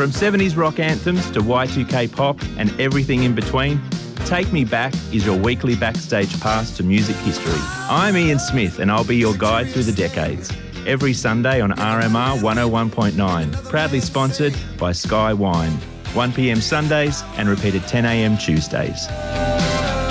From 70s rock anthems to Y2K pop and everything in between, Take Me Back is your weekly backstage pass to music history. I'm Ian Smith and I'll be your guide through the decades. Every Sunday on RMR 101.9, proudly sponsored by Sky Wine. 1 p.m. Sundays and repeated 10 a.m. Tuesdays.